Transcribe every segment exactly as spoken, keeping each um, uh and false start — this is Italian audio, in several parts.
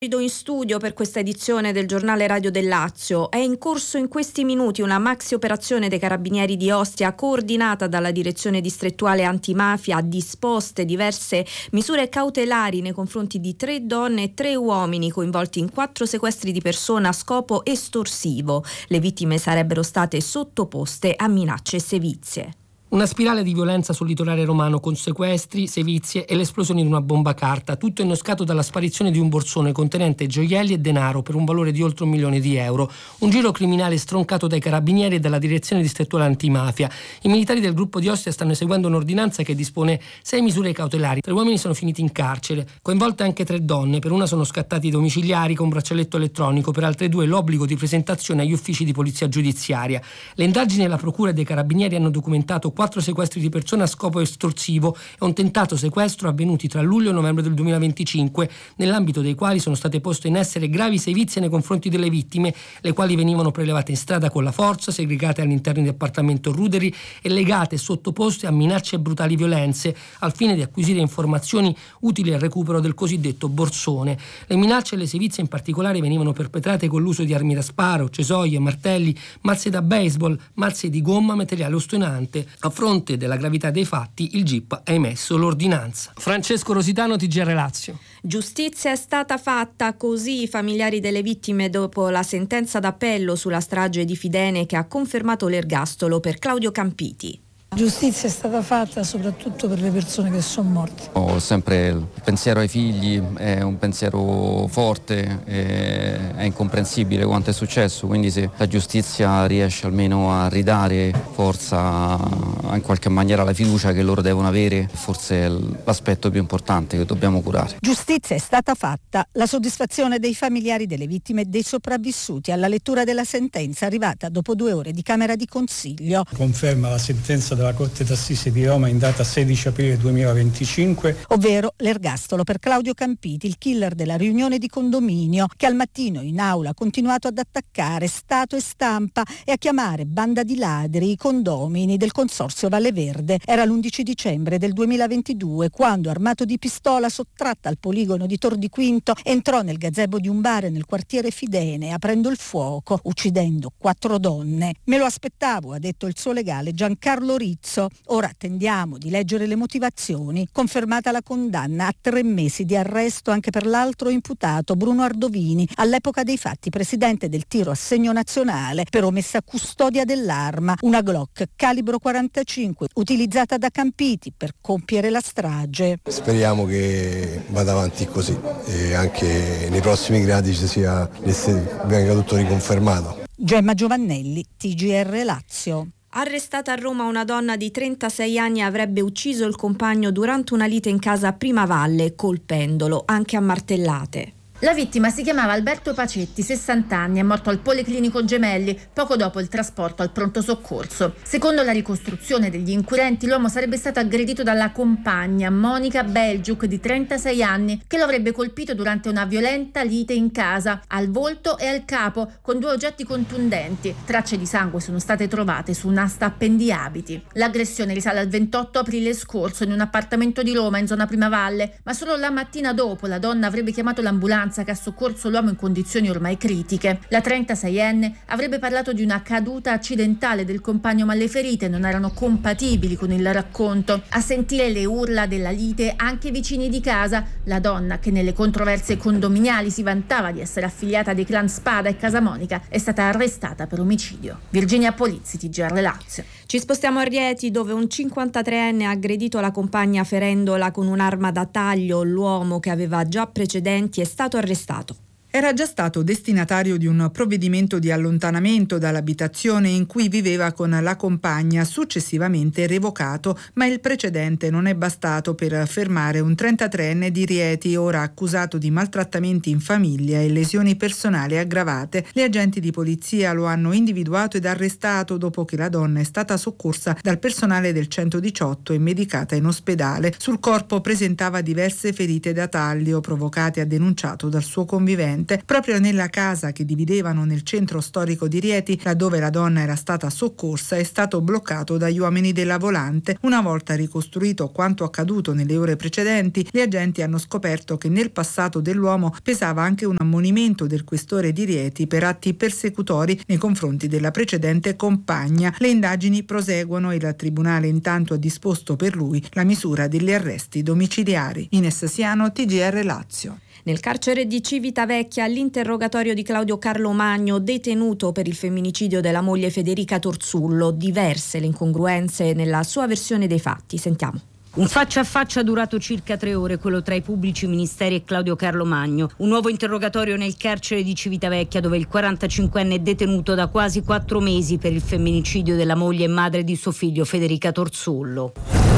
In studio per questa edizione del giornale Radio del Lazio. È in corso in questi minuti una maxi operazione dei Carabinieri di Ostia coordinata dalla Direzione Distrettuale Antimafia, disposte diverse misure cautelari nei confronti di tre donne e tre uomini coinvolti in quattro sequestri di persona a scopo estorsivo. Le vittime sarebbero state sottoposte a minacce e sevizie. Una spirale di violenza sul litorale romano con sequestri, sevizie e l'esplosione di una bomba carta, tutto innescato dalla sparizione di un borsone contenente gioielli e denaro per un valore di oltre un milione di euro. Un giro criminale stroncato dai carabinieri e dalla direzione distrettuale antimafia. I militari del gruppo di Ostia stanno eseguendo un'ordinanza che dispone sei misure cautelari. Tre uomini sono finiti in carcere, coinvolte anche tre donne. Per una sono scattati i domiciliari con braccialetto elettronico, per altre due l'obbligo di presentazione agli uffici di polizia giudiziaria. Le indagini della procura e dei carabinieri hanno documentato quattro sequestri di persone a scopo estorsivo e un tentato sequestro avvenuti tra luglio e novembre del duemilaventicinque, nell'ambito dei quali sono state poste in essere gravi sevizie nei confronti delle vittime, le quali venivano prelevate in strada con la forza, segregate all'interno di appartamento ruderi e legate e sottoposte a minacce e brutali violenze, al fine di acquisire informazioni utili al recupero del cosiddetto borsone. Le minacce e le sevizie in particolare venivano perpetrate con l'uso di armi da sparo, cesoie, martelli, mazze da baseball, mazze di gomma, materiale ostinante. A fronte della gravità dei fatti, il G I P ha emesso l'ordinanza. Francesco Rositano, T G R Lazio. Giustizia è stata fatta, così i familiari delle vittime dopo la sentenza d'appello sulla strage di Fidene che ha confermato l'ergastolo per Claudio Campiti. Giustizia è stata fatta soprattutto per le persone che sono morte. Ho sempre il pensiero ai figli, è un pensiero forte, è incomprensibile quanto è successo, quindi se la giustizia riesce almeno a ridare forza, in qualche maniera la fiducia che loro devono avere, forse è l'aspetto più importante che dobbiamo curare. Giustizia è stata fatta, la soddisfazione dei familiari delle vittime e dei sopravvissuti alla lettura della sentenza arrivata dopo due ore di Camera di Consiglio. Conferma la sentenza della Corte d'Assise di Roma in data sedici aprile duemilaventicinque, ovvero l'ergastolo per Claudio Campiti, il killer della riunione di condominio, che al mattino in aula ha continuato ad attaccare Stato e stampa e a chiamare banda di ladri i condomini del Consorzio Valle Verde. Era l'undici dicembre del duemilaventidue quando, armato di pistola sottratta al poligono di Tor di Quinto, entrò nel gazebo di un bar nel quartiere Fidene aprendo il fuoco, uccidendo quattro donne. Me lo aspettavo, ha detto il suo legale Giancarlo Rizzo. Ora attendiamo di leggere le motivazioni. Confermata la condanna a tre mesi di arresto anche per l'altro imputato Bruno Ardovini, all'epoca dei fatti presidente del tiro a segno nazionale per omessa custodia dell'arma, una Glock calibro quarantacinque utilizzata da Campiti per compiere la strage. Speriamo che vada avanti così e anche nei prossimi gradi ci sia, venga tutto riconfermato. Gemma Giovannelli, T G R Lazio. Arrestata a Roma una donna di trentasei anni avrebbe ucciso il compagno durante una lite in casa a Primavalle, colpendolo anche a martellate. La vittima si chiamava Alberto Pacetti, sessanta anni, è morto al Policlinico Gemelli poco dopo il trasporto al pronto soccorso. Secondo la ricostruzione degli inquirenti, l'uomo sarebbe stato aggredito dalla compagna Monica Belgiuk, di trentasei anni, che lo avrebbe colpito durante una violenta lite in casa, al volto e al capo, con due oggetti contundenti. Tracce di sangue sono state trovate su un'asta appendiabiti. L'aggressione risale al ventotto aprile scorso in un appartamento di Roma, in zona Primavalle, ma solo la mattina dopo la donna avrebbe chiamato l'ambulanza che ha soccorso l'uomo in condizioni ormai critiche. La trentaseienne avrebbe parlato di una caduta accidentale del compagno, ma le ferite non erano compatibili con il racconto. A sentire le urla della lite anche i vicini di casa. La donna, che nelle controversie condominiali si vantava di essere affiliata dei clan Spada e Casamonica, è stata arrestata per omicidio. Virginia Polizzi, T G R Lazio. Ci spostiamo a Rieti, dove un cinquantatreenne ha aggredito la compagna ferendola con un'arma da taglio. L'uomo, che aveva già precedenti, è stato arrestato. Era già stato destinatario di un provvedimento di allontanamento dall'abitazione in cui viveva con la compagna, successivamente revocato, ma il precedente non è bastato per fermare un trentatreenne di Rieti, ora accusato di maltrattamenti in famiglia e lesioni personali aggravate. Gli agenti di polizia lo hanno individuato ed arrestato dopo che la donna è stata soccorsa dal personale del centodiciotto e medicata in ospedale. Sul corpo presentava diverse ferite da taglio provocate, ha denunciato, dal suo convivente. precedente. Proprio nella casa che dividevano nel centro storico di Rieti, laddove la donna era stata soccorsa, è stato bloccato dagli uomini della volante. Una volta ricostruito quanto accaduto nelle ore precedenti, gli agenti hanno scoperto che nel passato dell'uomo pesava anche un ammonimento del questore di Rieti per atti persecutori nei confronti della precedente compagna. Le indagini proseguono e il tribunale intanto ha disposto per lui la misura degli arresti domiciliari. Ines Siano, T G R Lazio. Nel carcere di Civitavecchia l'interrogatorio di Claudio Carlo Magno, detenuto per il femminicidio della moglie Federica Torzullo. Diverse le incongruenze nella sua versione dei fatti. Sentiamo. Un faccia a faccia durato circa tre ore, quello tra i pubblici ministeri e Claudio Carlo Magno. Un nuovo interrogatorio nel carcere di Civitavecchia, dove il quarantacinquenne è detenuto da quasi quattro mesi per il femminicidio della moglie e madre di suo figlio Federica Torzullo.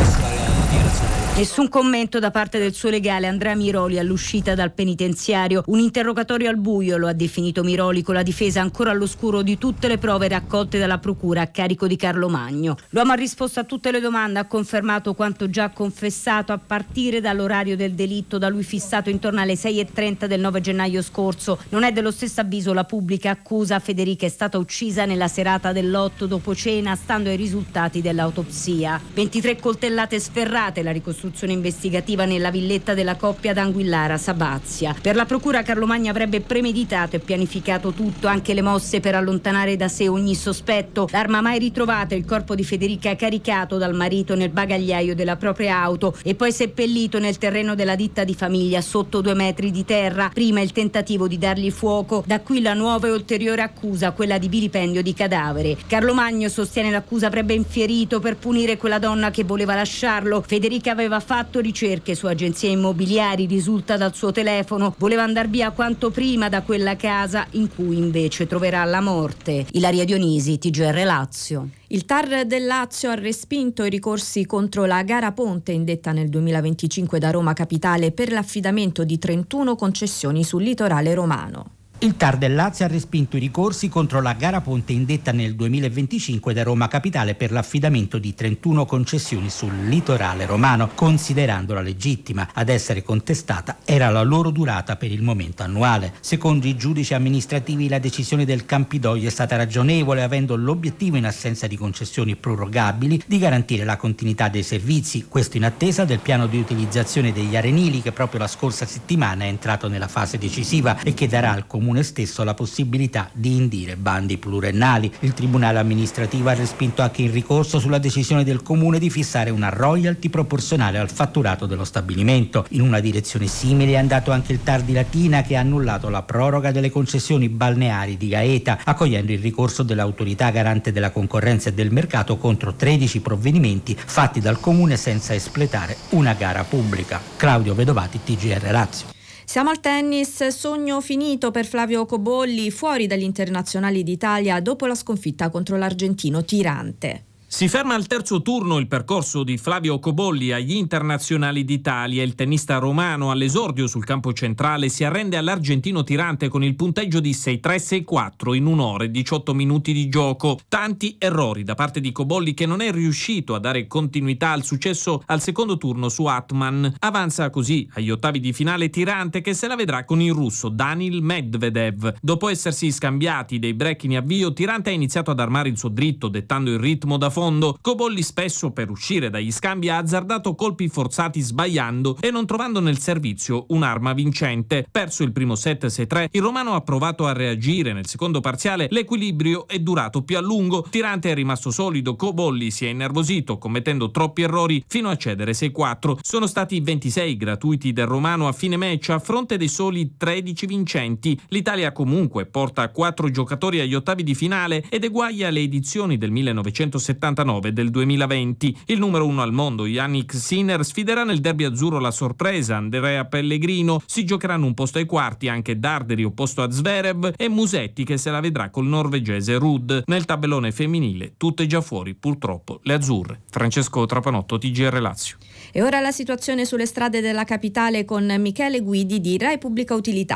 Nessun commento da parte del suo legale Andrea Miroli all'uscita dal penitenziario. Un interrogatorio al buio, lo ha definito Miroli, con la difesa ancora all'oscuro di tutte le prove raccolte dalla procura a carico di Carlo Magno. L'uomo ha risposto a tutte le domande, ha confermato quanto già confessato a partire dall'orario del delitto, da lui fissato intorno alle sei e trenta del nove gennaio scorso. Non è dello stesso avviso la pubblica accusa. Federica è stata uccisa nella serata dell'otto dopo cena, stando ai risultati dell'autopsia. ventitré coltellate sferrate, la ricostruzione investigativa nella villetta della coppia ad Anguillara, Sabazia. Per la procura Carlo Magno avrebbe premeditato e pianificato tutto, anche le mosse per allontanare da sé ogni sospetto. L'arma mai ritrovata, il corpo di Federica caricato dal marito nel bagagliaio della propria auto e poi seppellito nel terreno della ditta di famiglia sotto due metri di terra. Prima il tentativo di dargli fuoco, da qui la nuova e ulteriore accusa, quella di vilipendio di cadavere. Carlo Magno sostiene l'accusa avrebbe infierito per punire quella donna che voleva lasciarlo. Federica aveva fatto ricerche su agenzie immobiliari, risulta dal suo telefono. Voleva andar via quanto prima da quella casa, in cui invece troverà la morte. Ilaria Dionisi, T G R Lazio. Il T A R del Lazio ha respinto i ricorsi contro la gara ponte indetta nel duemilaventicinque da Roma Capitale per l'affidamento di trentuno concessioni sul litorale romano. Il T A R del Lazio ha respinto i ricorsi contro la gara ponte indetta nel duemilaventicinque da Roma Capitale per l'affidamento di trentuno concessioni sul litorale romano, considerandola legittima. Ad essere contestata era la loro durata per il momento annuale. Secondo i giudici amministrativi la decisione del Campidoglio è stata ragionevole, avendo l'obiettivo, in assenza di concessioni prorogabili, di garantire la continuità dei servizi. Questo in attesa del piano di utilizzazione degli arenili, che proprio la scorsa settimana è entrato nella fase decisiva e che darà al Comune stesso la possibilità di indire bandi pluriennali. Il Tribunale amministrativo ha respinto anche il ricorso sulla decisione del Comune di fissare una royalty proporzionale al fatturato dello stabilimento. In una direzione simile è andato anche il T A R di Latina, che ha annullato la proroga delle concessioni balneari di Gaeta, accogliendo il ricorso dell'autorità garante della concorrenza e del mercato contro tredici provvedimenti fatti dal Comune senza espletare una gara pubblica. Claudio Vedovati, T G R Lazio. Siamo al tennis, sogno finito per Flavio Cobolli, fuori dagli internazionali d'Italia dopo la sconfitta contro l'argentino Tirante. Si ferma al terzo turno il percorso di Flavio Cobolli agli internazionali d'Italia. Il tennista romano all'esordio sul campo centrale si arrende all'argentino Tirante con il punteggio di sei tre sei quattro in un'ora e diciotto minuti di gioco. Tanti errori da parte di Cobolli, che non è riuscito a dare continuità al successo al secondo turno su Atman. Avanza così agli ottavi di finale Tirante, che se la vedrà con il russo Daniil Medvedev. Dopo essersi scambiati dei break in avvio, Tirante ha iniziato ad armare il suo dritto, dettando il ritmo da fondo. Cobolli spesso, per uscire dagli scambi, ha azzardato colpi forzati sbagliando e non trovando nel servizio un'arma vincente. Perso il primo set sei tre, il romano ha provato a reagire nel secondo parziale, l'equilibrio è durato più a lungo, Tirante è rimasto solido, Cobolli si è innervosito commettendo troppi errori fino a cedere sei quattro. Sono stati ventisei gratuiti del romano a fine match a fronte dei soli tredici vincenti. L'Italia comunque porta quattro giocatori agli ottavi di finale ed eguaglia le edizioni del millenovecentosettantanove e del duemilaventi. Il numero uno al mondo, Yannick Sinner, sfiderà nel derby azzurro la sorpresa Andrea Pellegrino. Si giocheranno un posto ai quarti anche Darderi opposto a Zverev e Musetti, che se la vedrà col norvegese Ruud. Nel tabellone femminile tutte già fuori purtroppo le azzurre. Francesco Trapanotto, T G R Lazio. E ora la situazione sulle strade della capitale con Michele Guidi di Rai Pubblica Utilità.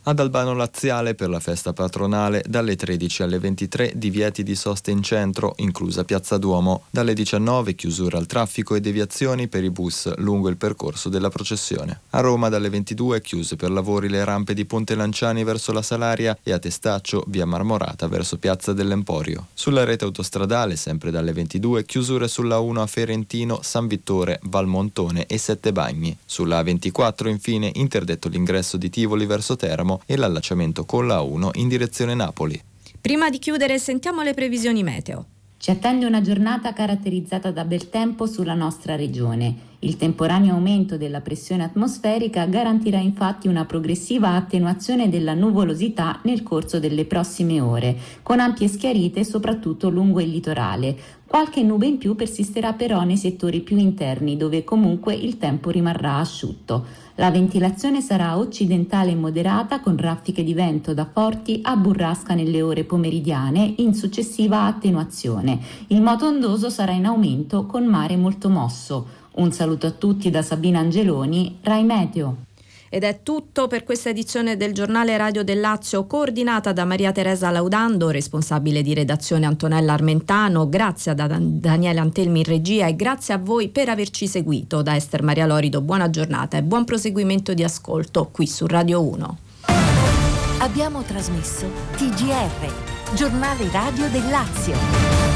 Ad Albano Laziale per la festa patronale dalle tredici alle ventitré divieti di sosta in centro, inclusa Piazza Duomo. Dalle diciannove chiusura al traffico e deviazioni per i bus lungo il percorso della processione. A Roma dalle ventidue chiuse per lavori le rampe di Ponte Lanciani verso la Salaria e a Testaccio via Marmorata verso Piazza dell'Emporio. Sulla rete autostradale sempre dalle ventidue chiusure sulla uno a Ferentino, San Vittore, Valmontone e Sette Bagni. Sulla A ventiquattro infine interdetto l'ingresso di Tivoli verso Teramo e l'allacciamento con la A uno in direzione Napoli. Prima di chiudere sentiamo le previsioni meteo. Ci attende una giornata caratterizzata da bel tempo sulla nostra regione. Il temporaneo aumento della pressione atmosferica garantirà infatti una progressiva attenuazione della nuvolosità nel corso delle prossime ore, con ampie schiarite soprattutto lungo il litorale. Qualche nube in più persisterà però nei settori più interni, dove comunque il tempo rimarrà asciutto. La ventilazione sarà occidentale e moderata, con raffiche di vento da forti a burrasca nelle ore pomeridiane, in successiva attenuazione. Il moto ondoso sarà in aumento, con mare molto mosso. Un saluto a tutti da Sabina Angeloni, Rai Meteo. Ed è tutto per questa edizione del Giornale Radio del Lazio, coordinata da Maria Teresa Laudando, responsabile di redazione Antonella Armentano. Grazie a Dan- Daniele Antelmi in regia e grazie a voi per averci seguito. Da Ester Maria Lorido buona giornata e buon proseguimento di ascolto qui su Radio uno. Abbiamo trasmesso T G R, Giornale Radio del Lazio.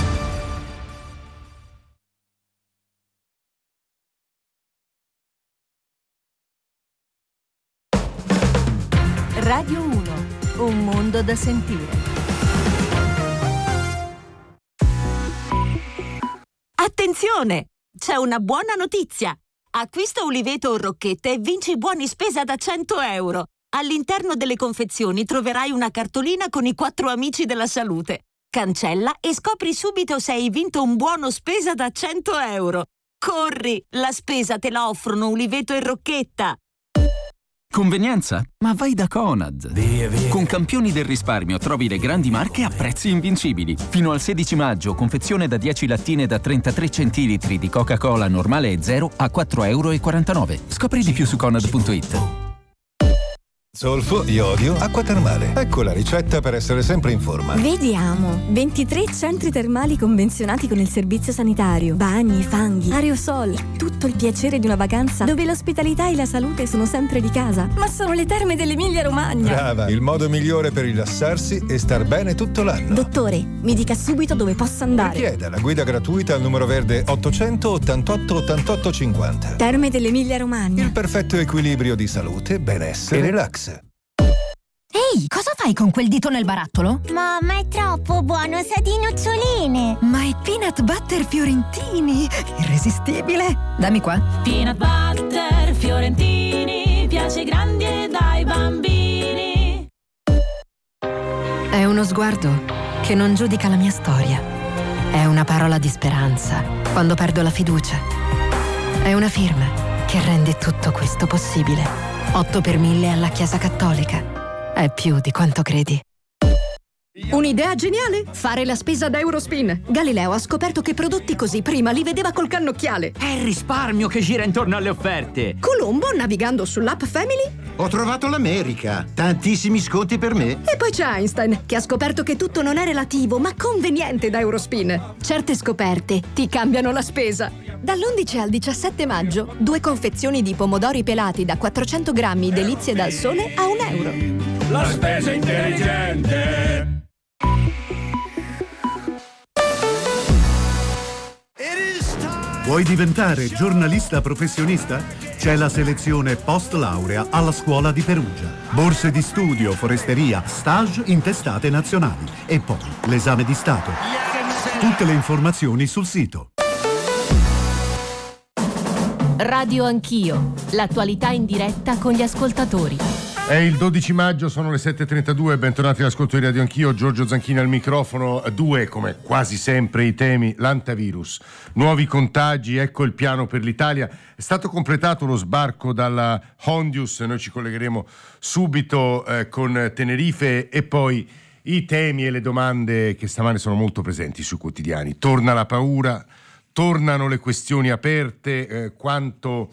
Radio uno, un mondo da sentire. Attenzione! C'è una buona notizia! Acquista Uliveto o Rocchette e vinci buoni spesa da cento euro. All'interno delle confezioni troverai una cartolina con i quattro amici della salute. Cancella e scopri subito se hai vinto un buono spesa da cento euro. Corri! La spesa te la offrono Uliveto e Rocchetta. Convenienza? Ma vai da Conad. Via, via. Con Campioni del risparmio trovi le grandi marche a prezzi invincibili. Fino al sedici maggio, confezione da dieci lattine da trentatré centilitri di Coca-Cola normale e zero a quattro virgola quarantanove euro. Scopri di più su conad punto it. Zolfo, iodio, acqua termale. Ecco la ricetta per essere sempre in forma. Vediamo. ventitré centri termali convenzionati con il servizio sanitario. Bagni, fanghi, aerosol. Tutto il piacere di una vacanza dove l'ospitalità e la salute sono sempre di casa. Ma sono le terme dell'Emilia Romagna. Brava, il modo migliore per rilassarsi e star bene tutto l'anno. Dottore, mi dica subito dove posso andare. Richieda la guida gratuita al numero verde ottocento ottantotto ottantotto cinquanta. Terme dell'Emilia Romagna. Il perfetto equilibrio di salute, benessere e relax. Ehi, cosa fai con quel dito nel barattolo? Mamma, è troppo buono, sa di noccioline. Ma è peanut butter fiorentini, irresistibile. Dammi qua. Peanut butter fiorentini, piace ai grandi e dai bambini. È uno sguardo che non giudica la mia storia. È una parola di speranza quando perdo la fiducia. È una firma che rende tutto questo possibile. otto per mille alla Chiesa Cattolica. È più di quanto credi. Un'idea geniale? Fare la spesa da Eurospin. Galileo ha scoperto che prodotti così prima li vedeva col cannocchiale. È il risparmio che gira intorno alle offerte. Colombo, navigando sull'app Family, ho trovato l'America. Tantissimi sconti per me. E poi c'è Einstein, che ha scoperto che tutto non è relativo, ma conveniente da Eurospin. Certe scoperte ti cambiano la spesa. Dall'undici al diciassette maggio, due confezioni di pomodori pelati da quattrocento grammi delizie dal sole a un euro. La spesa intelligente. Vuoi diventare giornalista professionista? C'è la selezione post laurea alla Scuola di Perugia. Borse di studio, foresteria, stage in testate nazionali e poi l'esame di Stato. Tutte le informazioni sul sito. Radio Anch'io, l'attualità in diretta con gli ascoltatori. È il dodici maggio, sono le sette e trentadue, bentornati all'ascolto di Radio Anch'io, Giorgio Zanchini al microfono. Due, come quasi sempre, i temi: l'antivirus, nuovi contagi, ecco il piano per l'Italia. È stato completato lo sbarco dalla Hondius, noi ci collegheremo subito eh, con Tenerife, e poi i temi e le domande che stamane sono molto presenti sui quotidiani. Torna la paura, tornano le questioni aperte, eh, quanto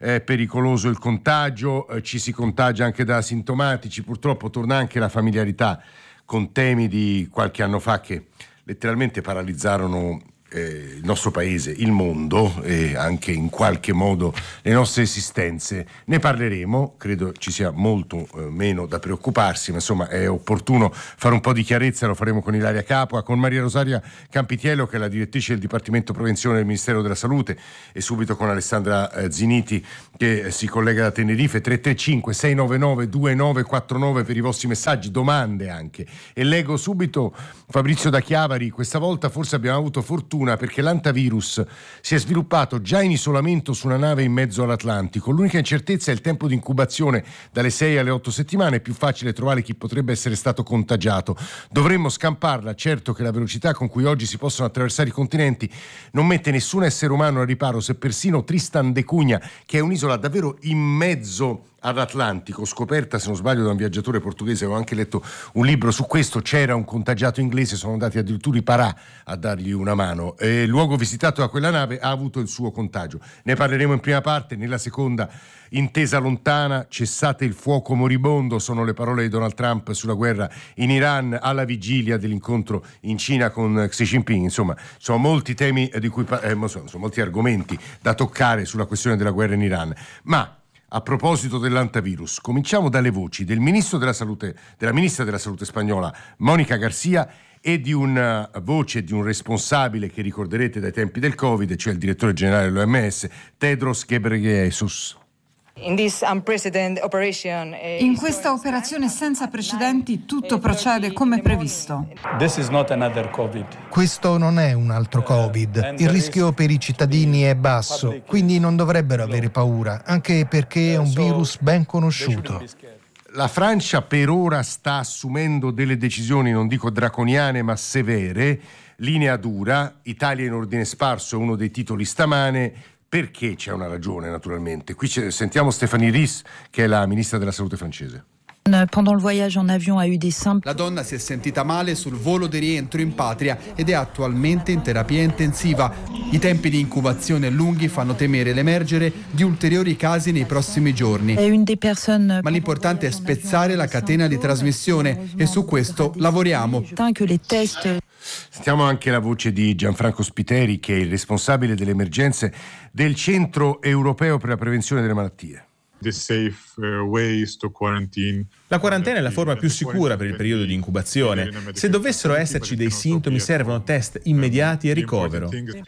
è pericoloso il contagio, eh, ci si contagia anche da asintomatici, purtroppo torna anche la familiarità con temi di qualche anno fa che letteralmente paralizzarono Eh, il nostro paese, il mondo e anche in qualche modo le nostre esistenze. Ne parleremo, credo ci sia molto eh, meno da preoccuparsi, ma insomma è opportuno fare un po' di chiarezza, lo faremo con Ilaria Capua, con Maria Rosaria Campitiello che è la direttrice del Dipartimento Prevenzione del Ministero della Salute e subito con Alessandra eh, Ziniti che eh, si collega da Tenerife. Tre tre cinque sei nove nove due nove quattro nove per i vostri messaggi, domande anche. E leggo subito Fabrizio da Chiavari, questa volta forse abbiamo avuto fortuna perché l'antivirus si è sviluppato già in isolamento su una nave in mezzo all'Atlantico. L'unica incertezza è il tempo di incubazione dalle sei alle otto settimane, è più facile trovare chi potrebbe essere stato contagiato. Dovremmo scamparla, certo che la velocità con cui oggi si possono attraversare i continenti non mette nessun essere umano al riparo, se persino Tristan de Cunha, che è un'isola davvero in mezzo all'Atlantico, scoperta se non sbaglio da un viaggiatore portoghese, avevo anche letto un libro su questo, c'era un contagiato inglese, sono andati addirittura i Parà a dargli una mano e il luogo visitato da quella nave ha avuto il suo contagio. Ne parleremo in prima parte, nella seconda intesa lontana, cessate il fuoco moribondo, sono le parole di Donald Trump sulla guerra in Iran alla vigilia dell'incontro in Cina con Xi Jinping. Insomma, sono molti temi di cui eh, sono molti argomenti da toccare sulla questione della guerra in Iran, ma a proposito dell'antivirus, cominciamo dalle voci del ministro della salute, della ministra della salute spagnola Mónica García e di una voce di un responsabile che ricorderete dai tempi del Covid, cioè il direttore generale dell'O M S, Tedros Ghebreyesus. In questa operazione senza precedenti tutto procede come previsto. Questo non è un altro Covid. Il rischio per i cittadini è basso, quindi non dovrebbero avere paura, anche perché è un virus ben conosciuto. La Francia per ora sta assumendo delle decisioni, non dico draconiane, ma severe. Linea dura, Italia in ordine sparso è uno dei titoli stamane. Perché c'è una ragione, naturalmente. Qui sentiamo Stéphanie Ries, che è la ministra della salute francese. La donna si è sentita male sul volo di rientro in patria ed è attualmente in terapia intensiva. I tempi di incubazione lunghi fanno temere l'emergere di ulteriori casi nei prossimi giorni. Ma l'importante è spezzare la catena di trasmissione e su questo lavoriamo. Sentiamo anche la voce di Gianfranco Spiteri, che è il responsabile delle emergenze del Centro Europeo per la Prevenzione delle Malattie. La quarantena è la forma più sicura per il periodo di incubazione. Se dovessero esserci dei sintomi servono test immediati e ricovero.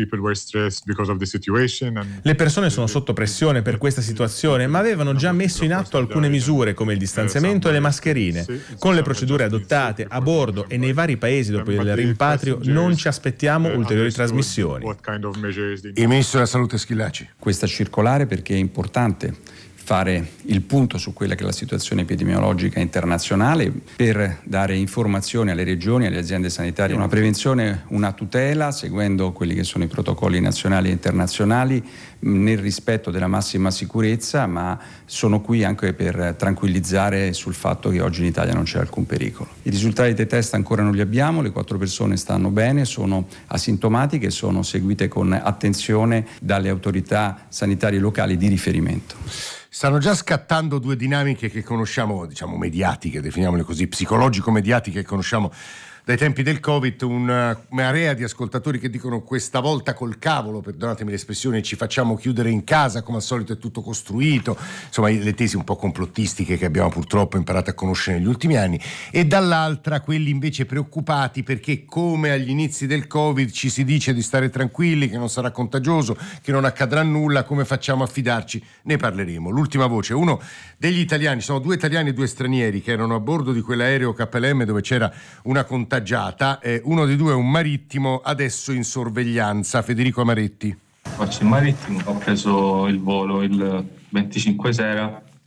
Le persone sono sotto pressione per questa situazione, ma avevano già messo in atto alcune misure come il distanziamento e le mascherine. Con le procedure adottate a bordo e nei vari paesi dopo il rimpatrio non ci aspettiamo ulteriori trasmissioni. Il ministro della Salute Schillaci. Questa circolare perché è importante fare il punto su quella che è la situazione epidemiologica internazionale per dare informazioni alle regioni, alle aziende sanitarie, una prevenzione, una tutela seguendo quelli che sono i protocolli nazionali e internazionali nel rispetto della massima sicurezza, ma sono qui anche per tranquillizzare sul fatto che oggi in Italia non c'è alcun pericolo. I risultati dei test ancora non li abbiamo, le quattro persone stanno bene, sono asintomatiche e sono seguite con attenzione dalle autorità sanitarie locali di riferimento. Stanno già scattando due dinamiche che conosciamo, diciamo mediatiche, definiamole così, psicologico-mediatiche che conosciamo dai tempi del Covid, una marea di ascoltatori che dicono questa volta col cavolo, perdonatemi l'espressione, ci facciamo chiudere in casa, come al solito è tutto costruito, insomma le tesi un po' complottistiche che abbiamo purtroppo imparato a conoscere negli ultimi anni, e dall'altra quelli invece preoccupati perché come agli inizi del Covid ci si dice di stare tranquilli, che non sarà contagioso, che non accadrà nulla, come facciamo a fidarci? Ne parleremo. L'ultima voce, uno degli italiani, sono due italiani e due stranieri che erano a bordo di quell'aereo K L M dove c'era una contagiata. Eh, uno dei due è un marittimo, adesso in sorveglianza. Federico Amaretti. Faccio il marittimo, ho preso il volo il venticinque sera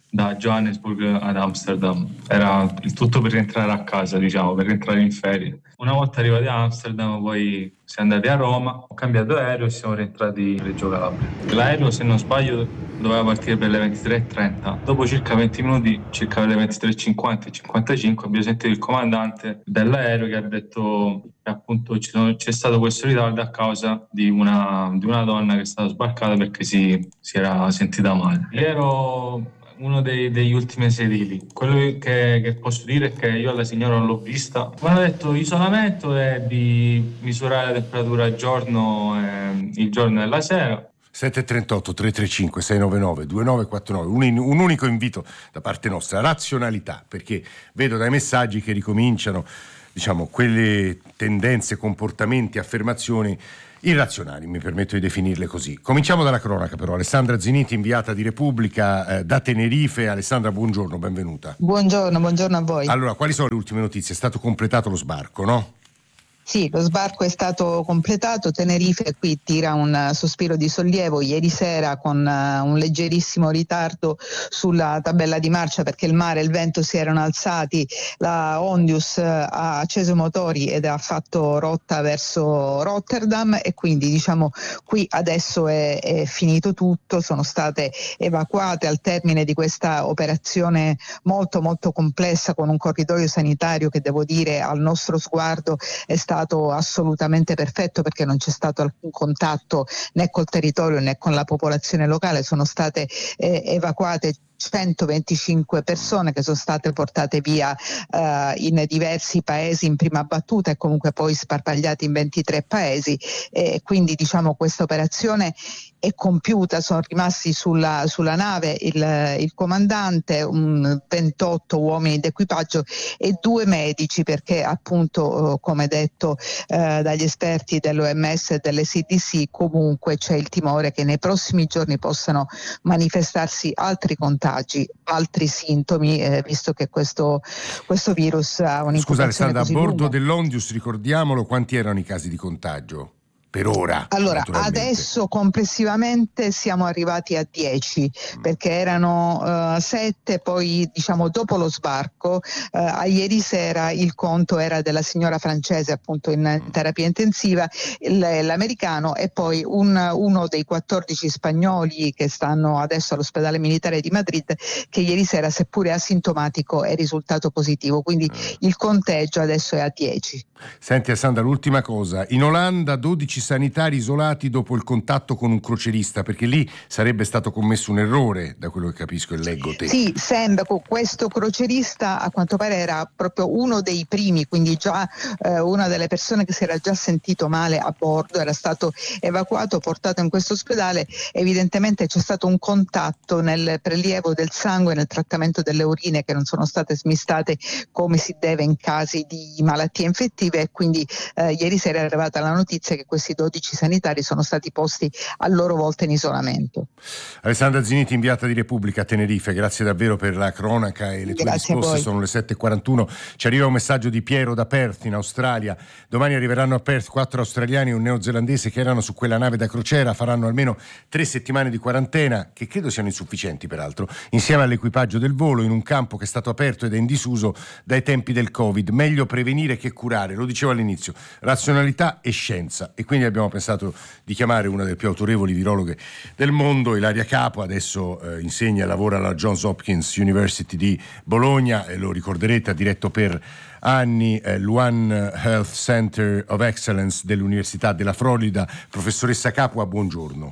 da Johannesburg ad Amsterdam. Era il tutto per rientrare a casa, diciamo, per rientrare in ferie. Una volta arrivati a Amsterdam poi siamo andati a Roma, ho cambiato aereo e siamo rientrati a Reggio Calabria. L'aereo, se non sbaglio, doveva partire per le ventitré e trenta. Dopo circa venti minuti, circa le ventitré e cinquanta e cinquantacinque, abbiamo sentito il comandante dell'aereo che ha detto che appunto ci sono, c'è stato questo ritardo a causa di una, di una donna che è stata sbarcata perché si, si era sentita male. Ero uno dei, degli ultimi sedili. Quello che, che posso dire è che io alla signora non l'ho vista. Mi hanno detto isolamento e di misurare la temperatura al giorno, eh, il giorno e la sera. sette trentotto tre tre cinque sei nove nove due nove quattro nove, un, in, un unico invito da parte nostra, razionalità, perché vedo dai messaggi che ricominciano, diciamo, quelle tendenze, comportamenti, affermazioni irrazionali, mi permetto di definirle così. Cominciamo dalla cronaca però. Alessandra Ziniti, inviata di Repubblica eh, da Tenerife. Alessandra, buongiorno, benvenuta. Buongiorno, buongiorno a voi. Allora, quali sono le ultime notizie? È stato completato lo sbarco, no? Sì, lo sbarco è stato completato. Tenerife qui tira un sospiro di sollievo ieri sera con uh, un leggerissimo ritardo sulla tabella di marcia perché il mare e il vento si erano alzati. La Ondius uh, ha acceso i motori ed ha fatto rotta verso Rotterdam e quindi diciamo qui adesso è, è finito tutto. Sono state evacuate al termine di questa operazione molto molto complessa con un corridoio sanitario che devo dire al nostro sguardo è stato stato assolutamente perfetto perché non c'è stato alcun contatto né col territorio né con la popolazione locale. Sono state eh, evacuate centoventicinque persone che sono state portate via uh, in diversi paesi in prima battuta e comunque poi sparpagliate in ventitré paesi e quindi diciamo questa operazione è compiuta. Sono rimasti sulla, sulla nave il, il comandante, un ventotto uomini d'equipaggio e due medici perché appunto uh, come detto uh, dagli esperti dell'O M S e delle C D C comunque c'è il timore che nei prossimi giorni possano manifestarsi altri contagi, altri sintomi, eh, visto che questo, questo virus ha un'incubazione. Scusa Alessandra, a bordo lunga. dell'Ondius, ricordiamolo, quanti erano i casi di contagio? Per ora. Allora, adesso complessivamente siamo arrivati a dieci mm. perché erano sette, uh, poi diciamo dopo lo sbarco, uh, a ieri sera il conto era della signora francese appunto in mm. terapia intensiva, il, l'americano e poi un, uno dei quattordici spagnoli che stanno adesso all'ospedale militare di Madrid che ieri sera seppure asintomatico è risultato positivo, quindi mm. il conteggio adesso è a dieci. Senti Alessandra, l'ultima cosa, in Olanda dodici sanitari isolati dopo il contatto con un crocerista, perché lì sarebbe stato commesso un errore, da quello che capisco e leggo te. Sì, sembra che questo crocerista a quanto pare era proprio uno dei primi, quindi già eh, una delle persone che si era già sentito male a bordo, era stato evacuato, portato in questo ospedale. Evidentemente c'è stato un contatto nel prelievo del sangue, nel trattamento delle urine che non sono state smistate come si deve in casi di malattie infettive e quindi eh, ieri sera è arrivata la notizia che questi dodici sanitari sono stati posti a loro volta in isolamento. Alessandra Ziniti, inviata di Repubblica a Tenerife, grazie davvero per la cronaca e le tue grazie risposte. Sono le sette e quarantuno, ci arriva un messaggio di Piero da Perth in Australia. Domani arriveranno a Perth quattro australiani e un neozelandese che erano su quella nave da crociera, faranno almeno tre settimane di quarantena, che credo siano insufficienti peraltro, insieme all'equipaggio del volo in un campo che è stato aperto ed è in disuso dai tempi del Covid. Meglio prevenire che curare, lo dicevo all'inizio, razionalità e scienza, e quindi abbiamo pensato di chiamare una delle più autorevoli virologhe del mondo, Ilaria Capo. Adesso eh, insegna e lavora alla Johns Hopkins University di Bologna e lo ricorderete ha diretto per anni eh, l'One Health Center of Excellence dell'Università della Florida. Professoressa Capua, buongiorno.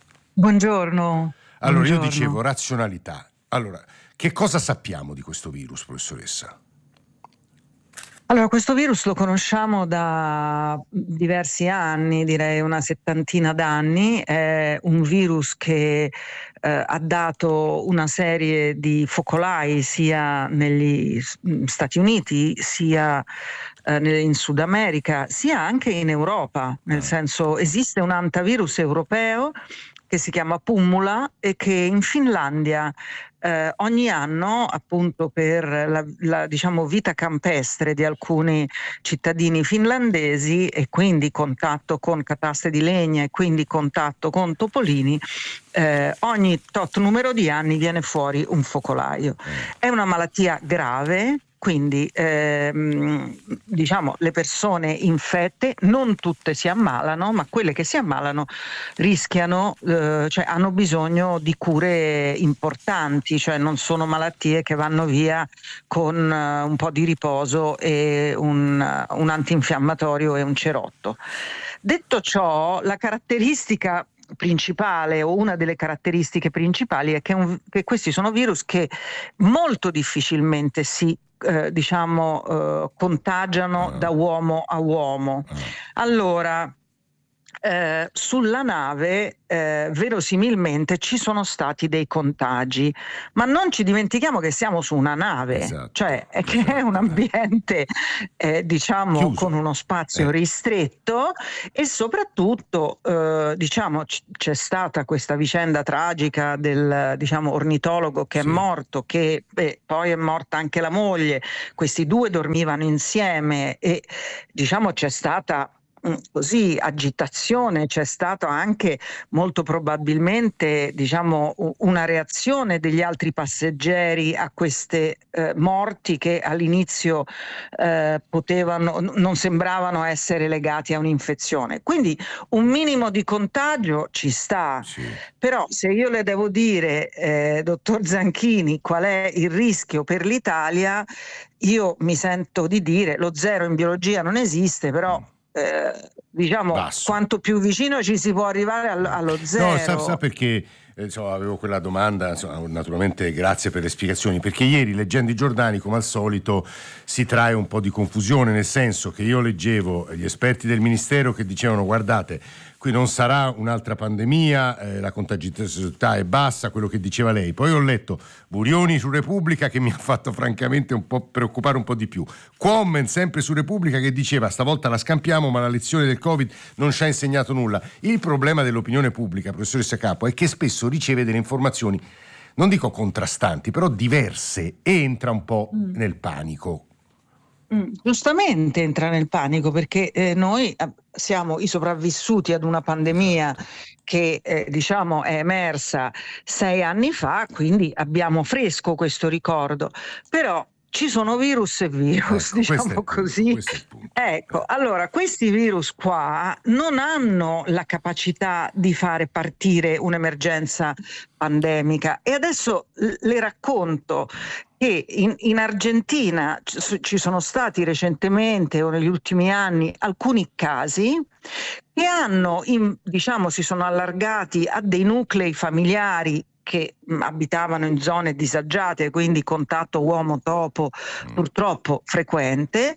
Buongiorno. Allora buongiorno. Io dicevo razionalità. Allora, che cosa sappiamo di questo virus, professoressa? Allora, questo virus lo conosciamo da diversi anni, direi una settantina d'anni. È un virus che eh, ha dato una serie di focolai sia negli Stati Uniti, sia eh, in Sud America, sia anche in Europa. Nel senso, esiste un antivirus europeo che si chiama Pummula e che in Finlandia eh, ogni anno, appunto per la, la diciamo vita campestre di alcuni cittadini finlandesi e quindi contatto con cataste di legna e quindi contatto con topolini, eh, ogni tot numero di anni viene fuori un focolaio. È una malattia grave. Quindi ehm, diciamo le persone infette non tutte si ammalano, ma quelle che si ammalano rischiano, eh, cioè hanno bisogno di cure importanti, cioè non sono malattie che vanno via con uh, un po' di riposo e un, uh, un antinfiammatorio e un cerotto. Detto ciò, la caratteristica principale o una delle caratteristiche principali è che, un, che questi sono virus che molto difficilmente si Eh, diciamo eh, contagiano da uomo a uomo. Allora eh, sulla nave eh, verosimilmente ci sono stati dei contagi, ma non ci dimentichiamo che siamo su una nave, esatto, cioè è che esatto. è un ambiente eh, diciamo chiuso, con uno spazio eh. ristretto e soprattutto eh, diciamo c- c'è stata questa vicenda tragica del diciamo ornitologo che sì. è morto, che beh, poi è morta anche la moglie, questi due dormivano insieme e diciamo c'è stata così agitazione, c'è stato anche molto probabilmente diciamo una reazione degli altri passeggeri a queste eh, morti che all'inizio eh, potevano non sembravano essere legati a un'infezione, quindi un minimo di contagio ci sta, sì. Però se io le devo dire eh, dottor Zanchini qual è il rischio per l'Italia, io mi sento di dire lo zero in biologia non esiste, però Eh, diciamo basso. Quanto più vicino ci si può arrivare allo, allo zero. No, sa, sa perché eh, insomma, avevo quella domanda, insomma, naturalmente grazie per le spiegazioni, perché ieri leggendo i giornali come al solito si trae un po' di confusione, nel senso che io leggevo gli esperti del ministero che dicevano guardate qui non sarà un'altra pandemia, eh, la contagiosità è bassa, quello che diceva lei. Poi ho letto Burioni su Repubblica che mi ha fatto francamente un po' preoccupare un po' di più. Quammen sempre su Repubblica che diceva stavolta la scampiamo ma la lezione del Covid non ci ha insegnato nulla. Il problema dell'opinione pubblica, professoressa Capo, è che spesso riceve delle informazioni, non dico contrastanti, però diverse e entra un po' mm. nel panico. Mm, giustamente entra nel panico perché eh, noi siamo i sopravvissuti ad una pandemia che eh, diciamo è emersa sei anni fa, quindi abbiamo fresco questo ricordo, però ci sono virus e virus, ecco, diciamo così. Ecco, allora questi virus qua non hanno la capacità di fare partire un'emergenza pandemica e adesso le racconto che in, in Argentina ci sono stati recentemente o negli ultimi anni alcuni casi che hanno, in, diciamo, si sono allargati a dei nuclei familiari che mh, abitavano in zone disagiate, quindi contatto uomo-topo mm. purtroppo frequente.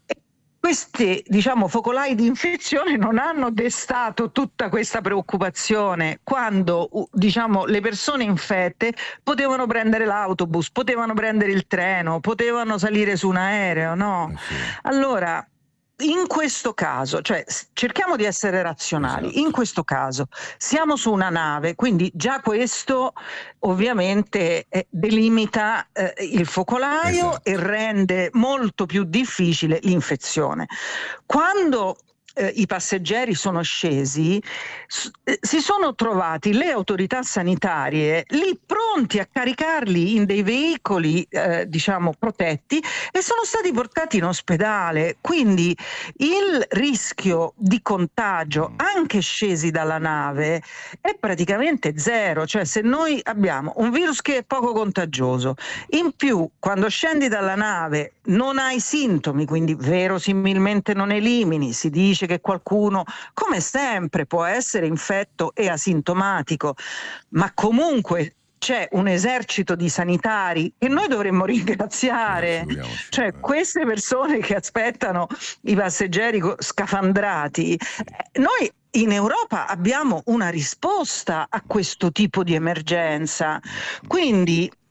Questi diciamo focolai di infezione non hanno destato tutta questa preoccupazione quando diciamo le persone infette potevano prendere l'autobus, potevano prendere il treno, potevano salire su un aereo, no? Eh sì. Allora in questo caso, cioè cerchiamo di essere razionali, esatto. In questo caso siamo su una nave, quindi già questo ovviamente eh, delimita eh, il focolaio, esatto. E rende molto più difficile l'infezione. Quando eh, i passeggeri sono scesi, s- eh, si sono trovati le autorità sanitarie lì pronti a caricarli in dei veicoli eh, diciamo protetti e sono stati portati in ospedale, quindi il rischio di contagio anche scesi dalla nave è praticamente zero, cioè se noi abbiamo un virus che è poco contagioso, in più quando scendi dalla nave non hai sintomi, quindi verosimilmente non elimini, si dice che qualcuno come sempre può essere infetto e asintomatico, ma comunque c'è un esercito di sanitari che noi dovremmo ringraziare, cioè queste persone che aspettano i passeggeri scafandrati. Noi in Europa abbiamo una risposta a questo tipo di emergenza, quindi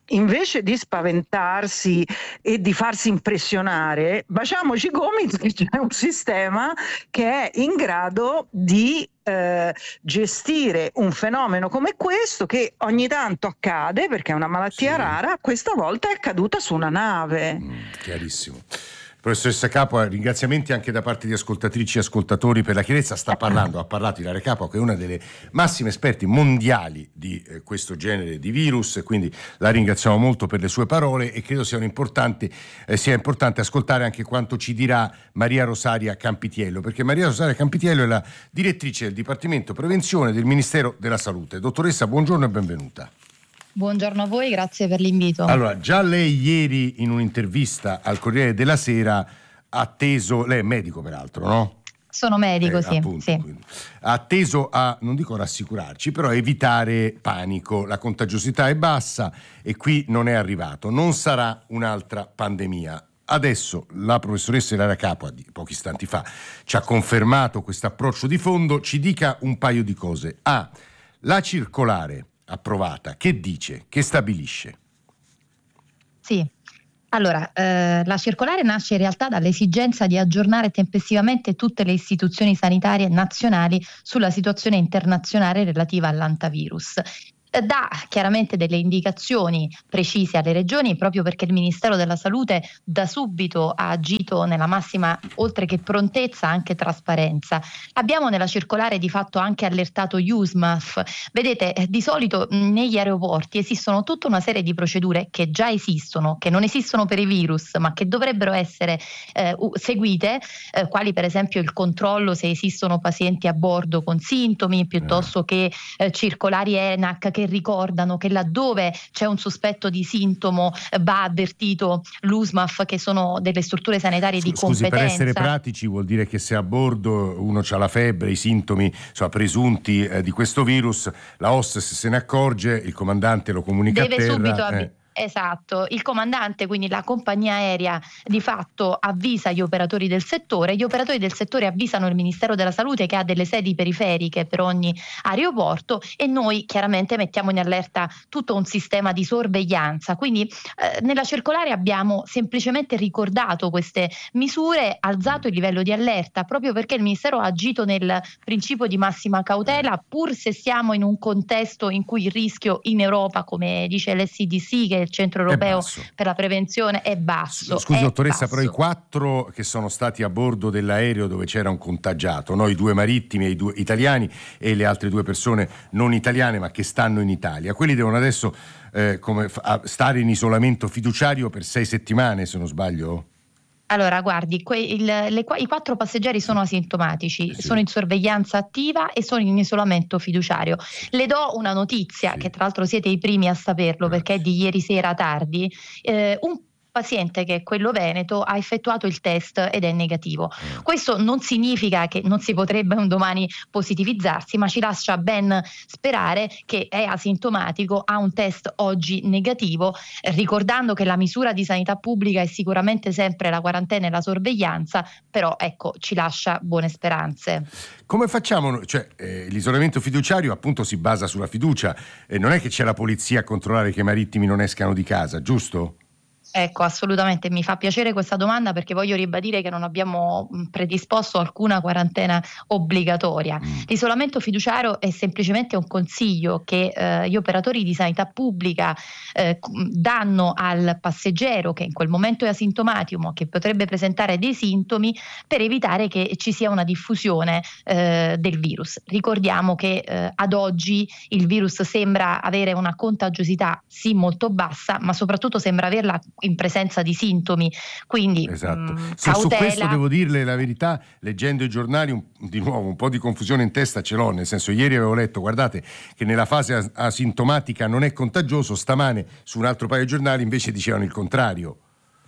invece di spaventarsi e di farsi impressionare, baciamoci i gomiti che c'è un sistema che è in grado di eh, gestire un fenomeno come questo, che ogni tanto accade perché è una malattia sì. rara. Questa volta è accaduta su una nave. Mm, chiarissimo. Professoressa Capua, ringraziamenti anche da parte di ascoltatrici e ascoltatori per la chiarezza. Sta parlando, ha parlato Ilaria Capua, che è una delle massime esperti mondiali di eh, questo genere di virus, quindi la ringraziamo molto per le sue parole e credo sia importante, eh, sia importante ascoltare anche quanto ci dirà Maria Rosaria Campitiello, perché Maria Rosaria Campitiello è la direttrice del Dipartimento Prevenzione del Ministero della Salute. Dottoressa, buongiorno e benvenuta. Buongiorno a voi, grazie per l'invito. Allora, già lei ieri in un'intervista al Corriere della Sera ha atteso, lei è medico peraltro, no? Sono medico, eh, sì. Appunto, sì. Ha atteso a, non dico rassicurarci, però evitare panico. La contagiosità è bassa e qui non è arrivato. Non sarà un'altra pandemia. Adesso la professoressa Ilaria Capua, di pochi istanti fa, ci ha confermato questo approccio di fondo. Ci dica un paio di cose. A, la circolare approvata, che dice, che stabilisce? Sì, allora eh, la circolare nasce in realtà dall'esigenza di aggiornare tempestivamente tutte le istituzioni sanitarie nazionali sulla situazione internazionale relativa all'antivirus. Dà chiaramente delle indicazioni precise alle regioni, proprio perché il Ministero della Salute da subito ha agito nella massima, oltre che prontezza, anche trasparenza. Abbiamo nella circolare di fatto anche allertato U S M A F. Vedete, di solito mh, negli aeroporti esistono tutta una serie di procedure che già esistono, che non esistono per i virus, ma che dovrebbero essere eh, seguite, eh, quali per esempio il controllo se esistono pazienti a bordo con sintomi, piuttosto che eh, circolari E N A C che ricordano che laddove c'è un sospetto di sintomo va avvertito l'U S M A F, che sono delle strutture sanitarie di Scusi, competenza. Per essere pratici vuol dire che se a bordo uno ha la febbre, i sintomi insomma, presunti eh, di questo virus, la hostess se ne accorge, il comandante lo comunica Deve a terra. subito avvi- eh. Esatto, il comandante, quindi la compagnia aerea, di fatto avvisa gli operatori del settore, gli operatori del settore avvisano il Ministero della Salute, che ha delle sedi periferiche per ogni aeroporto, e noi chiaramente mettiamo in allerta tutto un sistema di sorveglianza. Quindi eh, nella circolare abbiamo semplicemente ricordato queste misure, alzato il livello di allerta, proprio perché il Ministero ha agito nel principio di massima cautela, pur se siamo in un contesto in cui il rischio in Europa, come dice l'S C D C, che il Centro Europeo per la Prevenzione, è basso. Scusi è dottoressa, basso. però i quattro che sono stati a bordo dell'aereo dove c'era un contagiato, no? I due marittimi e i due italiani e le altre due persone non italiane ma che stanno in Italia, quelli devono adesso eh, come, f- stare in isolamento fiduciario per sei settimane, se non sbaglio? Allora, guardi, que- il, le, i quattro passeggeri sono asintomatici, sì. sono in sorveglianza attiva e sono in isolamento fiduciario. Le do una notizia, sì. che tra l'altro siete i primi a saperlo, perché è di ieri sera tardi. Eh, un paziente, che è quello veneto, ha effettuato il test ed è negativo. Questo non significa che non si potrebbe un domani positivizzarsi, ma ci lascia ben sperare che è asintomatico, ha un test oggi negativo, ricordando che la misura di sanità pubblica è sicuramente sempre la quarantena e la sorveglianza, però ecco, ci lascia buone speranze. Come facciamo? Cioè, eh, l'isolamento fiduciario appunto si basa sulla fiducia, eh, non è che c'è la polizia a controllare che i marittimi non escano di casa, giusto? Ecco, assolutamente, mi fa piacere questa domanda, perché voglio ribadire che non abbiamo predisposto alcuna quarantena obbligatoria. L'isolamento fiduciario è semplicemente un consiglio che eh, gli operatori di sanità pubblica eh, danno al passeggero che in quel momento è asintomatico, ma che potrebbe presentare dei sintomi, per evitare che ci sia una diffusione eh, del virus. Ricordiamo che eh, ad oggi il virus sembra avere una contagiosità sì molto bassa, ma soprattutto sembra averla in presenza di sintomi, quindi esatto. mh, Se cautela. Su questo devo dirle la verità, leggendo i giornali un, di nuovo un po' di confusione in testa ce l'ho, nel senso, ieri avevo letto, guardate che nella fase as- asintomatica non è contagioso, stamane su un altro paio di giornali invece dicevano il contrario.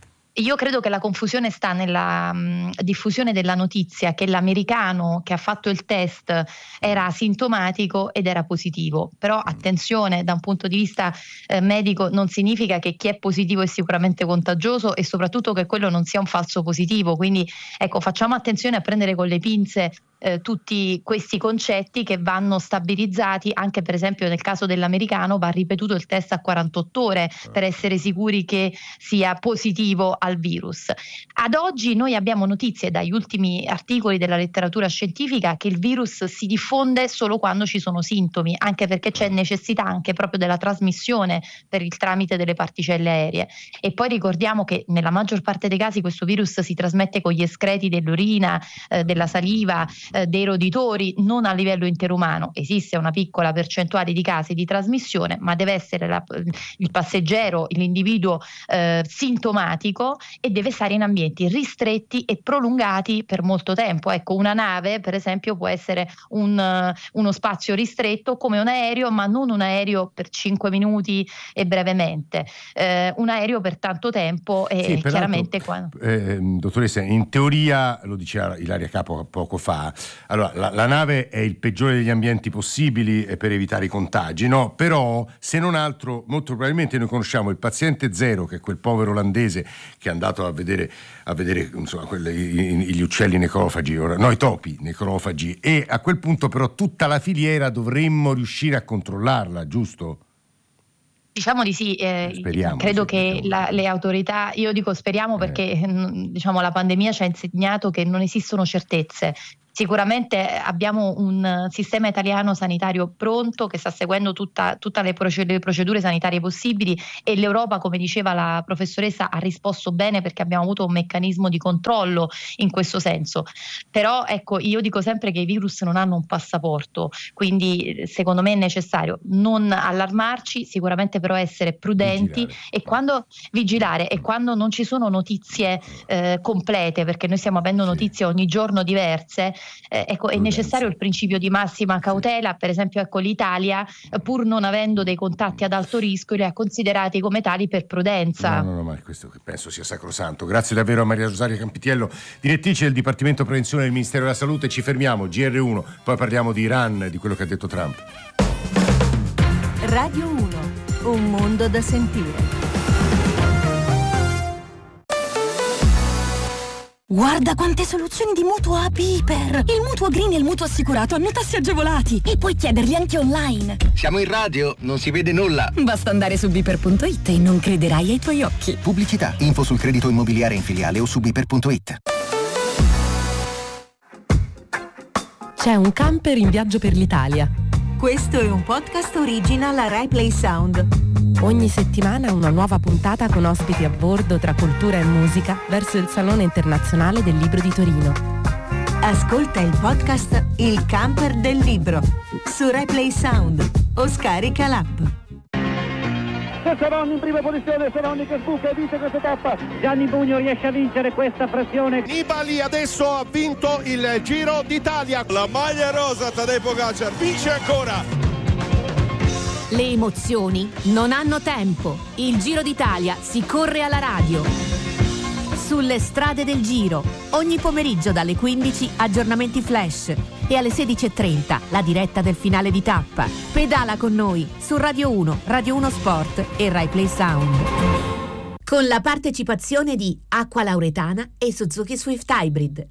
Io credo che la confusione sta nella mh, diffusione della notizia che l'americano che ha fatto il test era asintomatico ed era positivo, però attenzione, da un punto di vista eh, medico non significa che chi è positivo è sicuramente contagioso, e soprattutto che quello non sia un falso positivo, quindi ecco, facciamo attenzione a prendere con le pinze eh, tutti questi concetti che vanno stabilizzati. Anche per esempio nel caso dell'americano va ripetuto il test a quarantotto ore per essere sicuri che sia positivo al virus. Ad oggi noi abbiamo notizie dagli ultimi articoli della letteratura scientifica che il virus si diffonde solo quando ci sono sintomi, anche perché c'è necessità anche proprio della trasmissione per il tramite delle particelle aeree. E poi ricordiamo che nella maggior parte dei casi questo virus si trasmette con gli escreti dell'urina, eh, della saliva, eh, dei roditori, non a livello interumano. Esiste una piccola percentuale di casi di trasmissione, ma deve essere la, il passeggero, l'individuo eh, sintomatico, e deve stare in ambienti ristretti e prolungati per molto tempo. Ecco, una nave per esempio può essere un, uh, uno spazio ristretto come un aereo, ma non un aereo per cinque minuti e brevemente, eh, un aereo per tanto tempo e sì, chiaramente quando... eh, dottoressa, in teoria, lo diceva Ilaria Capo poco fa, allora la, la nave è il peggiore degli ambienti possibili per evitare i contagi, no? Però se non altro molto probabilmente noi conosciamo il paziente zero, che è quel povero olandese che è andato a vedere, a vedere insomma, quelle, gli uccelli necrofagi, no, i topi necrofagi, e a quel punto però tutta la filiera dovremmo riuscire a controllarla, giusto? Diciamo di sì, eh, speriamo, credo sì, che la, le autorità, io dico speriamo perché eh. diciamo la pandemia ci ha insegnato che non esistono certezze. Sicuramente abbiamo un sistema italiano sanitario pronto che sta seguendo tutta, tutte le procedure sanitarie possibili, e l'Europa, come diceva la professoressa, ha risposto bene perché abbiamo avuto un meccanismo di controllo in questo senso. Però ecco, io dico sempre che i virus non hanno un passaporto, quindi secondo me è necessario non allarmarci, sicuramente però essere prudenti vigilare. e quando vigilare e quando non ci sono notizie eh, complete, perché noi stiamo avendo sì. notizie ogni giorno diverse. Eh, ecco, è necessario il principio di massima cautela. Per esempio, ecco, l'Italia, pur non avendo dei contatti ad alto rischio, li ha considerati come tali per prudenza. No, no, no, ma questo penso sia sacrosanto. Grazie davvero a Maria Rosaria Campitiello, direttrice del Dipartimento Prevenzione del Ministero della Salute. Ci fermiamo, G R uno, poi parliamo di Iran, di quello che ha detto Trump. Radio uno, un mondo da sentire. Guarda quante soluzioni di mutuo a Piper! Il mutuo green e il mutuo assicurato hanno tassi agevolati e puoi chiederli anche online. Siamo in radio, non si vede nulla. Basta andare su biper punto it e non crederai ai tuoi occhi. Pubblicità, info sul credito immobiliare in filiale o su biper punto it. C'è un camper in viaggio per l'Italia. Questo è un podcast original a Rai Play Sound. Ogni settimana una nuova puntata con ospiti a bordo tra cultura e musica verso il Salone Internazionale del Libro di Torino. Ascolta il podcast Il Camper del Libro su Rai Play Sound o scarica l'app. Seronni in prima posizione, Seronni che sbuca e vince questa tappa. Gianni Bugno riesce a vincere questa frazione. Nibali adesso ha vinto il Giro d'Italia. La maglia rosa, Tadej Pogačar vince ancora. Le emozioni non hanno tempo. Il Giro d'Italia si corre alla radio. Sulle strade del Giro, ogni pomeriggio dalle quindici aggiornamenti flash e alle sedici e trenta la diretta del finale di tappa. Pedala con noi su Radio uno, Radio uno Sport e Rai Play Sound. Con la partecipazione di Acqua Lauretana e Suzuki Swift Hybrid.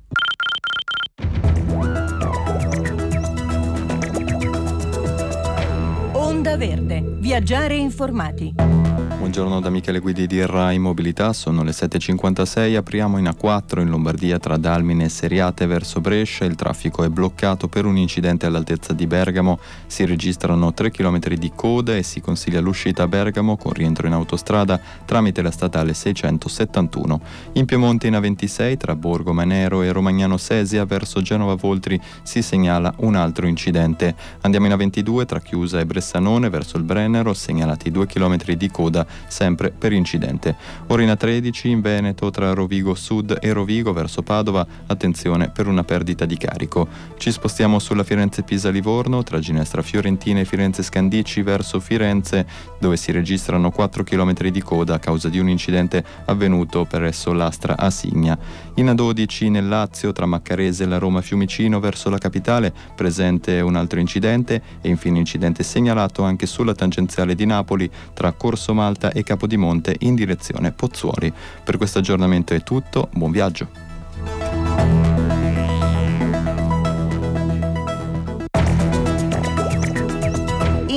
Onda Verde. Viaggiare informati. Buongiorno da Michele Guidi di Rai Mobilità, sono le sette e cinquantasei, apriamo in A quattro in Lombardia tra Dalmine e Seriate verso Brescia, il traffico è bloccato per un incidente all'altezza di Bergamo, si registrano tre chilometri di coda e si consiglia l'uscita a Bergamo con rientro in autostrada tramite la statale seicentosettantuno. In Piemonte in A ventisei tra Borgo Manero e Romagnano Sesia verso Genova Voltri si segnala un altro incidente. Andiamo in A ventidue tra Chiusa e Bressanone verso il Brennero, segnalati due chilometri di coda sempre per incidente. Ora in A tredici in Veneto tra Rovigo Sud e Rovigo verso Padova, attenzione per una perdita di carico. Ci spostiamo sulla Firenze-Pisa-Livorno tra Ginestra Fiorentina e Firenze-Scandicci verso Firenze, dove si registrano quattro chilometri di coda a causa di un incidente avvenuto presso l'Astra a Signa. In A dodici nel Lazio tra Maccarese e la Roma Fiumicino verso la capitale, presente un altro incidente e infine incidente segnalato anche sulla tangenziale di Napoli tra Corso Malta e Capodimonte in direzione Pozzuoli. Per questo aggiornamento è tutto, buon viaggio.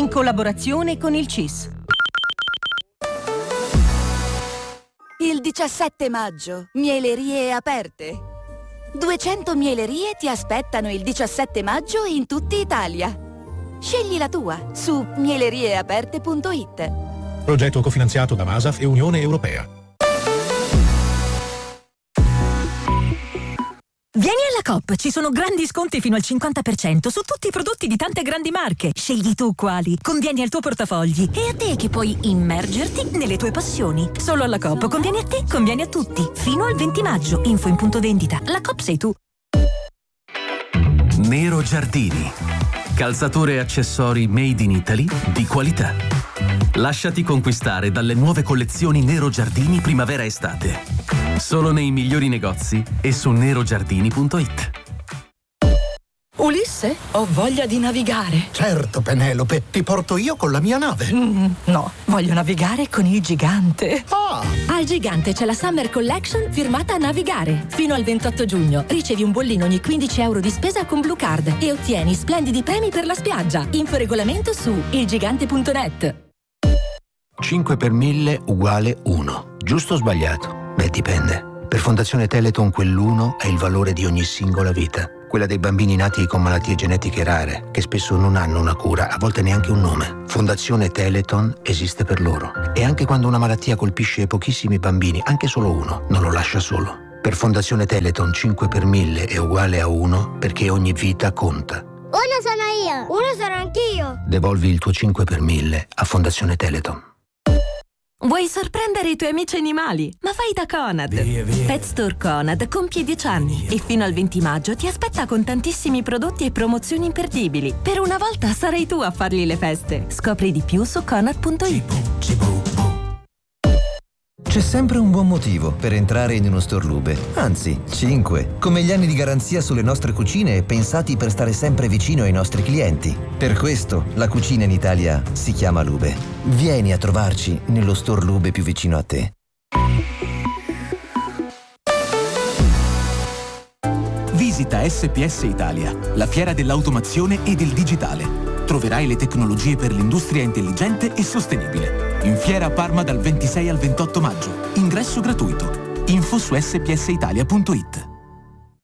collaborazione con il C I S. Il diciassette maggio, mielerie aperte. duecento mielerie ti aspettano il diciassette maggio in tutta Italia. Scegli la tua su mielerieaperte punto it. Progetto cofinanziato da Masaf e Unione Europea. Vieni alla Coop, ci sono grandi sconti fino al cinquanta per cento su tutti i prodotti di tante grandi marche. Scegli tu quali, convieni al tuo portafogli e a te che puoi immergerti nelle tue passioni. Solo alla Coop convieni a te, convieni a tutti. Fino al venti maggio, info in punto vendita. La Coop sei tu. Nero Giardini. Calzature e accessori made in Italy di qualità. Lasciati conquistare dalle nuove collezioni Nero Giardini primavera-estate. Solo nei migliori negozi e su nerogiardini punto it. Ulisse, ho voglia di navigare. Certo, Penelope, ti porto io con la mia nave. Mm, no, voglio navigare con il Gigante. Ah! Al Gigante c'è la Summer Collection firmata a Navigare. Fino al ventotto giugno ricevi un bollino ogni quindici euro di spesa con Blue Card e ottieni splendidi premi per la spiaggia. Info regolamento su ilgigante punto net. cinque per mille uguale uno. Giusto o sbagliato? Beh, dipende. Per Fondazione Teleton quell'uno è il valore di ogni singola vita. Quella dei bambini nati con malattie genetiche rare, che spesso non hanno una cura, a volte neanche un nome. Fondazione Teleton esiste per loro. E anche quando una malattia colpisce pochissimi bambini, anche solo uno, non lo lascia solo. Per Fondazione Teleton cinque per mille è uguale a uno, perché ogni vita conta. Uno sono io, uno sono anch'io. Devolvi il tuo cinque per mille a Fondazione Teleton. Vuoi sorprendere i tuoi amici animali? Ma vai da Conad. Via, via. Pet Store Conad compie dieci anni e fino al venti maggio ti aspetta con tantissimi prodotti e promozioni imperdibili. Per una volta sarai tu a fargli le feste. Scopri di più su conad punto it. C'è sempre un buon motivo per entrare in uno store Lube, anzi, cinque, come gli anni di garanzia sulle nostre cucine pensati per stare sempre vicino ai nostri clienti. Per questo la cucina in Italia si chiama Lube. Vieni a trovarci nello store Lube più vicino a te. Visita S P S Italia, la fiera dell'automazione e del digitale. Troverai le tecnologie per l'industria intelligente e sostenibile. In fiera a Parma dal ventisei al ventotto maggio. Ingresso gratuito. Info su s p s italia punto it.